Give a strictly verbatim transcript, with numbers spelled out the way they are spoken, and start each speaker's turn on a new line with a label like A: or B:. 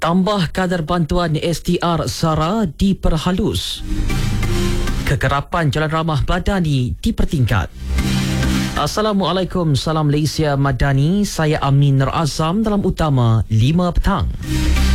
A: Tambah kadar bantuan S T R SARA diperhalus. Kekerapan jalan ramah Madani dipertingkat. Assalamualaikum, salam Malaysia Madani. Saya Amin Nur Azam dalam utama lima petang.